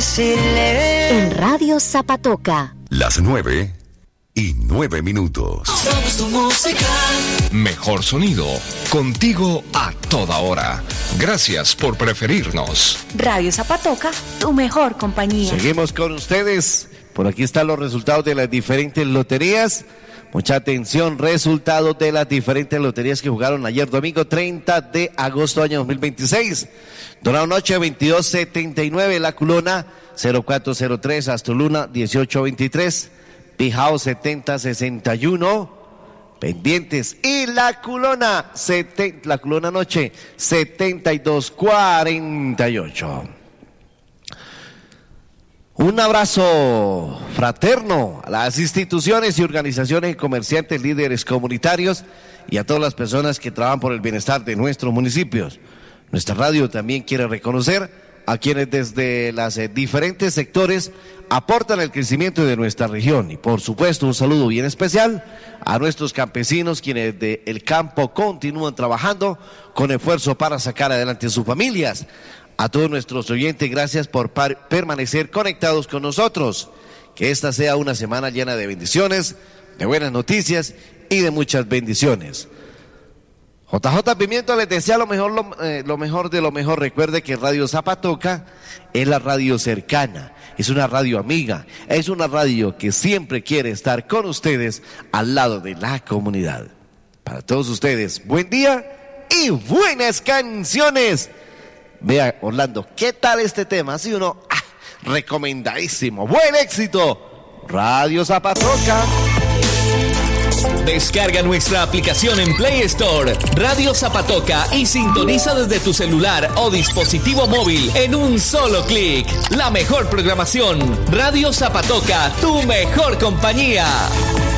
decirle. En Radio Zapatoca. Las 9:09. Somos tu música. Mejor sonido, contigo a toda hora. Gracias por preferirnos. Radio Zapatoca, tu mejor compañía. Seguimos con ustedes. Por aquí están los resultados de las diferentes loterías. Mucha atención, resultados de las diferentes loterías que jugaron ayer domingo 30 de agosto año 2026. Dorado Noche 2279, La Culona 0403, Astoluna 1823, Pijao 7061, Pendientes y La Culona Noche 7248. Un abrazo fraterno a las instituciones y organizaciones y comerciantes, líderes comunitarios y a todas las personas que trabajan por el bienestar de nuestros municipios. Nuestra radio también quiere reconocer a quienes desde los diferentes sectores aportan el crecimiento de nuestra región. Y por supuesto un saludo bien especial a nuestros campesinos, quienes del campo continúan trabajando con esfuerzo para sacar adelante sus familias. A todos nuestros oyentes, gracias por permanecer conectados con nosotros. Que esta sea una semana llena de bendiciones, de buenas noticias y de muchas bendiciones. JJ Pimiento les desea lo mejor de lo mejor. Recuerde que Radio Zapatoca es la radio cercana, es una radio amiga, es una radio que siempre quiere estar con ustedes al lado de la comunidad. Para todos ustedes, buen día y buenas canciones. Vea, Orlando, ¿qué tal este tema? ¿Sí o no? Recomendadísimo, buen éxito. Radio Zapatoca. Descarga nuestra aplicación en Play Store, Radio Zapatoca, y sintoniza desde tu celular o dispositivo móvil en un solo clic. La mejor programación, Radio Zapatoca, tu mejor compañía.